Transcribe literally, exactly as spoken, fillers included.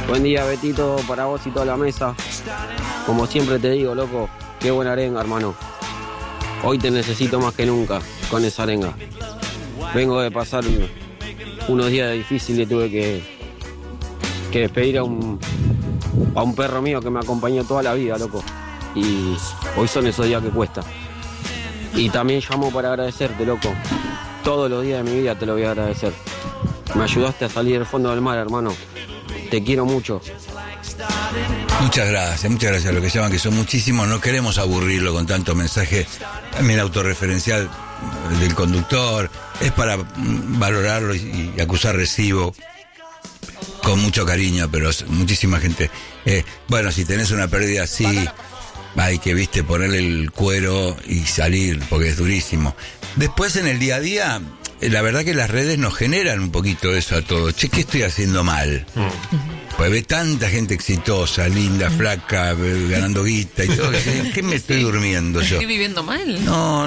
Buen día, Betito, para vos y toda la mesa. Como siempre te digo, loco, qué buena arenga, hermano. Hoy te necesito más que nunca con esa arenga. Vengo de pasar unos días difíciles, tuve que, que despedir a un, a un perro mío que me acompañó toda la vida, loco. Y hoy son esos días que cuesta. Y también llamo para agradecerte, loco. Todos los días de mi vida te lo voy a agradecer. Me ayudaste a salir del fondo del mar, hermano. Te quiero mucho. Muchas gracias, muchas gracias a los que llaman, que son muchísimos. No queremos aburrirlo con tanto mensaje también autorreferencial del conductor. Es para valorarlo y, y acusar recibo con mucho cariño, pero muchísima gente. Eh, bueno, si tenés una pérdida así, hay que, viste, ponerle el cuero y salir, porque es durísimo. Después, en el día a día, la verdad que las redes nos generan un poquito eso a todos. Che, ¿qué estoy haciendo mal? Mm. Pues ve tanta gente exitosa, linda, flaca, ganando guita y todo. ¿Qué me estoy durmiendo yo? ¿Estoy viviendo mal? No,